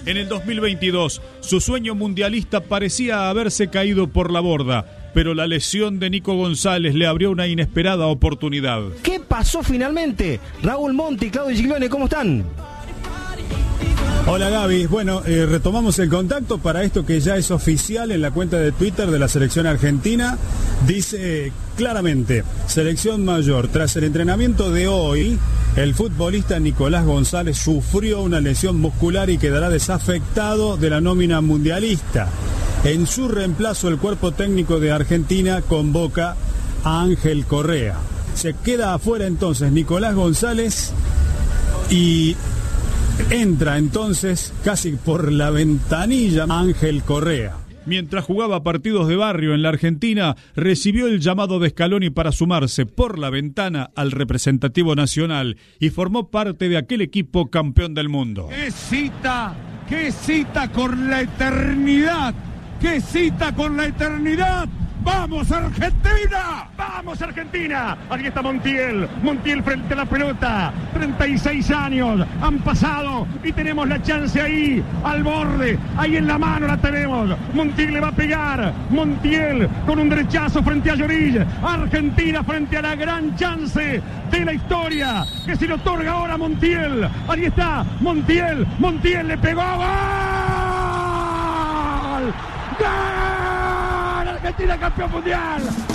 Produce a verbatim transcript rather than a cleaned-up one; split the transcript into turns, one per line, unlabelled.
En el dos mil veintidós, su sueño mundialista parecía haberse caído por la borda, pero la lesión de Nico González le abrió una inesperada oportunidad.
¿Qué pasó finalmente? Raúl Monti, Claudio Giglone, ¿cómo están?
Hola Gaby, bueno, eh, retomamos el contacto para esto que ya es oficial en la cuenta de Twitter de la selección argentina. Dice eh, claramente, selección mayor, tras el entrenamiento de hoy, el futbolista Nicolás González sufrió una lesión muscular y quedará desafectado de la nómina mundialista. En su reemplazo, el cuerpo técnico de Argentina convoca a Ángel Correa. Se queda afuera entonces Nicolás González y entra entonces casi por la ventanilla Ángel Correa.
Mientras jugaba partidos de barrio en la Argentina, recibió el llamado de Scaloni para sumarse por la ventana al representativo nacional y formó parte de aquel equipo campeón del mundo.
¡Qué cita! ¡Qué cita con la eternidad! ¡Qué cita con la eternidad! ¡Vamos Argentina! ¡Vamos Argentina! Aquí está Montiel, Montiel frente a la pelota, treinta y seis años han pasado y tenemos la chance ahí, al borde, ahí en la mano la tenemos, Montiel le va a pegar, Montiel con un derechazo frente a Llorilla, Argentina frente a la gran chance de la historia, que se le otorga ahora a Montiel, ahí está, Montiel, Montiel le pegó, ¡gol! ¡Gol! Argentina campeón mundial.